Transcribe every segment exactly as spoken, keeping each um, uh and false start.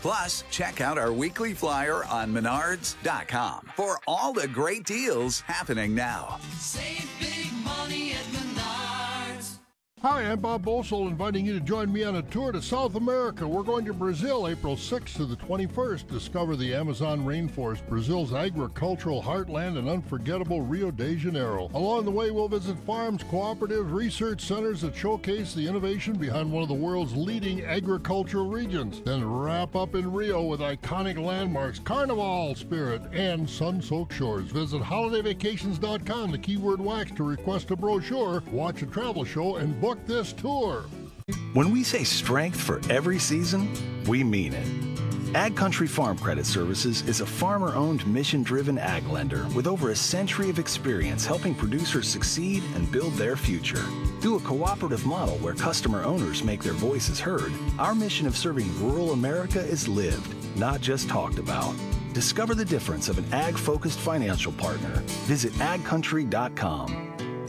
Plus, check out our weekly flyer on menards dot com for all the great deals happening now. Save big money at Menards. Hi, I'm Bob Boesel, inviting you to join me on a tour to South America. We're going to Brazil April sixth to the twenty-first. Discover the Amazon rainforest, Brazil's agricultural heartland, and unforgettable Rio de Janeiro. Along the way, we'll visit farms, cooperatives, research centers that showcase the innovation behind one of the world's leading agricultural regions. Then wrap up in Rio with iconic landmarks, carnival spirit, and sun-soaked shores. Visit holiday vacations dot com, the keyword wax, to request a brochure, watch a travel show, and book this tour. When we say strength for every season, we mean it. Ag Country Farm Credit Services is a farmer-owned, mission-driven ag lender with over a century of experience helping producers succeed and build their future. Through a cooperative model where customer owners make their voices heard, our mission of serving rural America is lived, not just talked about. Discover the difference of an ag-focused financial partner. Visit ag country dot com.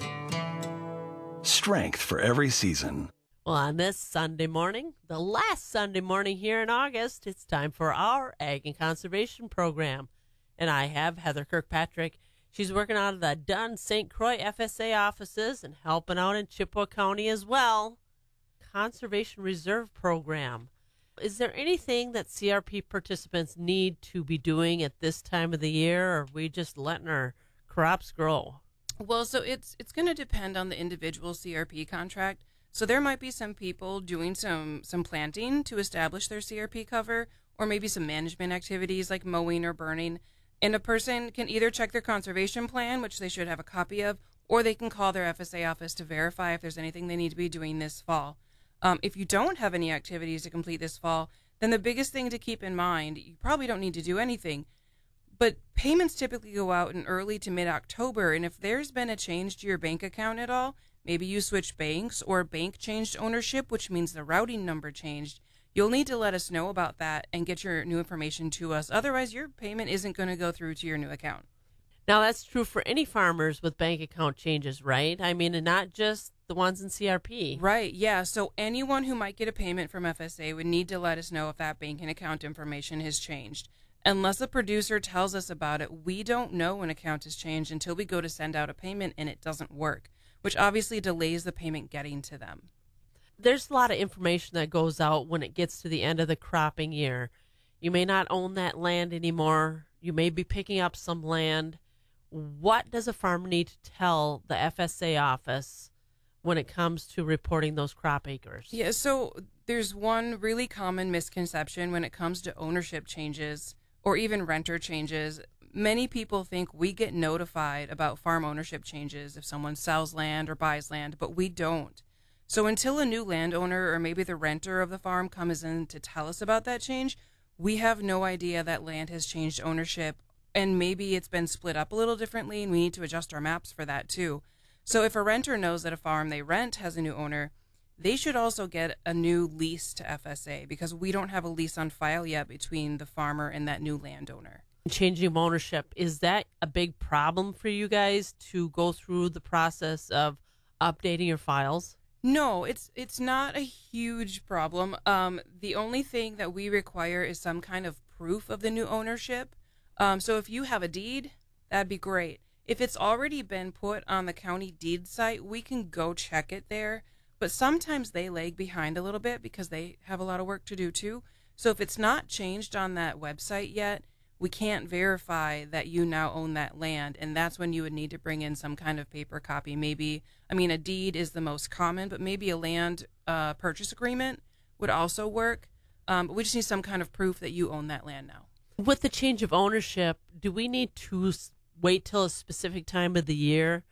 Strength for every season. Well, on this Sunday morning, the last Sunday morning here in August, it's time for our Ag and Conservation program. And I have Heather Kirkpatrick. She's working out of the Dunn Saint Croix F S A offices and helping out in Chippewa County as well. Conservation Reserve Program. Is there anything that C R P participants need to be doing at this time of the year, or are we just letting our crops grow? Well, so it's it's going to depend on the individual C R P contract. So there might be some people doing some some planting to establish their C R P cover, or maybe some management activities like mowing or burning. And a person can either check their conservation plan, which they should have a copy of, or they can call their F S A office to verify if there's anything they need to be doing this fall. Um, if you don't have any activities to complete this fall, then the biggest thing to keep in mind, you probably don't need to do anything. But payments typically go out in early to mid-October, and if there's been a change to your bank account at all, maybe you switched banks or a bank changed ownership, which means the routing number changed, you'll need to let us know about that and get your new information to us. Otherwise, your payment isn't going to go through to your new account. Now, that's true for any farmers with bank account changes, right? I mean, and not just the ones in C R P. Right, yeah. So anyone who might get a payment from F S A would need to let us know if that bank and account information has changed. Unless a producer tells us about it, we don't know an account has changed until we go to send out a payment and it doesn't work, which obviously delays the payment getting to them. There's a lot of information that goes out when it gets to the end of the cropping year. You may not own that land anymore. You may be picking up some land. What does a farmer need to tell the F S A office when it comes to reporting those crop acres? Yeah, so there's one really common misconception when it comes to ownership changes or even renter changes. Many people think we get notified about farm ownership changes if someone sells land or buys land, but we don't. So until a new landowner or maybe the renter of the farm comes in to tell us about that change, we have no idea that land has changed ownership, and maybe it's been split up a little differently, and we need to adjust our maps for that too. So if a renter knows that a farm they rent has a new owner, they should also get a new lease to F S A, because we don't have a lease on file yet between the farmer and that new landowner. Changing of ownership, is that a big problem for you guys to go through the process of updating your files? No, it's it's not a huge problem. Um, the only thing that we require is some kind of proof of the new ownership. Um, so if you have a deed, that'd be great. If it's already been put on the county deed site, we can go check it there. But sometimes they lag behind a little bit because they have a lot of work to do too. So if it's not changed on that website yet, we can't verify that you now own that land. And that's when you would need to bring in some kind of paper copy. Maybe, I mean, a deed is the most common, but maybe a land uh, purchase agreement would also work. Um, but we just need some kind of proof that you own that land now. With the change of ownership, do we need to wait till a specific time of the year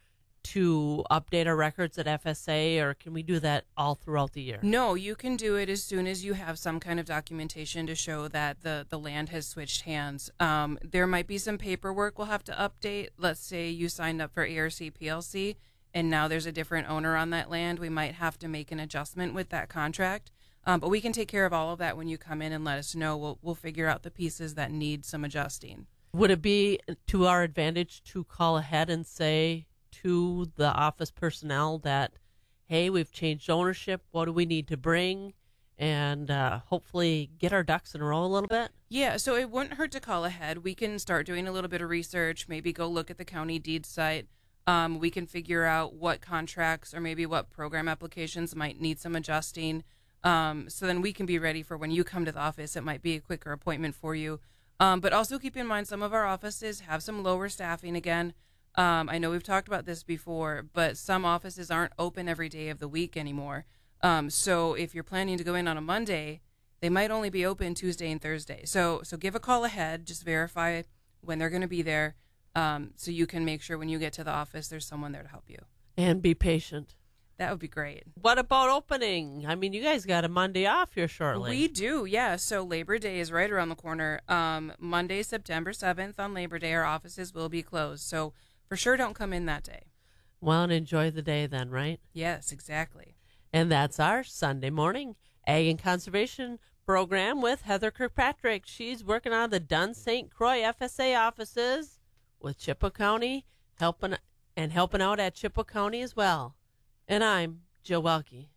to update our records at F S A, or can we do that all throughout the year? No, you can do it as soon as you have some kind of documentation to show that the, the land has switched hands. Um, there might be some paperwork we'll have to update. Let's say you signed up for A R C P L C and now there's a different owner on that land. We might have to make an adjustment with that contract. Um, but we can take care of all of that when you come in and let us know. We'll we'll figure out the pieces that need some adjusting. Would it be to our advantage to call ahead and say to the office personnel that, hey, we've changed ownership, what do we need to bring? and uh, hopefully get our ducks in a row a little bit? Yeah, so it wouldn't hurt to call ahead. We can start doing a little bit of research, maybe go look at the county deed site. Um, we can figure out what contracts or maybe what program applications might need some adjusting. Um, so then we can be ready for when you come to the office. It might be a quicker appointment for you. Um, but also keep in mind some of our offices have some lower staffing again. Um, I know we've talked about this before, but some offices aren't open every day of the week anymore. Um, so if you're planning to go in on a Monday, they might only be open Tuesday and Thursday. So so give a call ahead. Just verify when they're going to be there, um, so you can make sure when you get to the office there's someone there to help you. And be patient. That would be great. What about opening? I mean, you guys got a Monday off here shortly. We do, yeah. So Labor Day is right around the corner. Um, Monday, September seventh on Labor Day, our offices will be closed. So for sure don't come in that day. Well, and enjoy the day then, right? Yes, exactly. And that's our Sunday morning Ag and Conservation program with Heather Kirkpatrick. She's working on the Dunn Saint Croix F S A offices with Chippewa County, helping and helping out at Chippewa County as well. And I'm Jill Welke.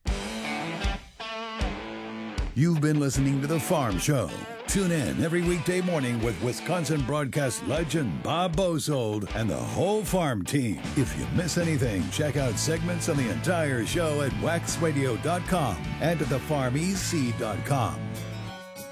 You've been listening to The Farm Show. Tune in every weekday morning with Wisconsin broadcast legend Bob Bosold and the whole farm team. If you miss anything, check out segments on the entire show at wax radio dot com and at the farm e c dot com.